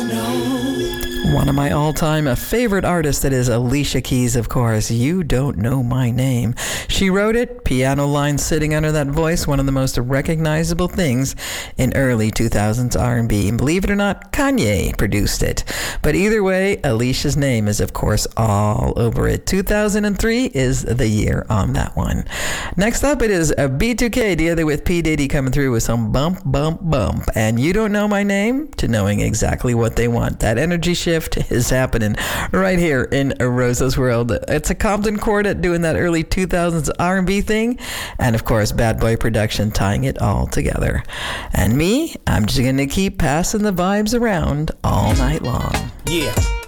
One of my all-time favorite artists, that is Alicia Keys, of course. You Don't Know My Name. She wrote it, piano line sitting under that voice, one of the most recognizable things in early 2000s R&B. And believe it or not, Kanye produced it. But either way, Alicia's name is, of course, all over it. 2003 is the year on that one. Next up, it is a B2K together with P. Diddy coming through with some bump, bump, bump. And You Don't Know My Name to knowing exactly what they want. That energy shift is happening right here in Rosa's World. It's a Compton quartet doing that early 2000s R&B thing, and of course Bad Boy production tying it all together. And me, I'm just gonna keep passing the vibes around all night long. Yeah.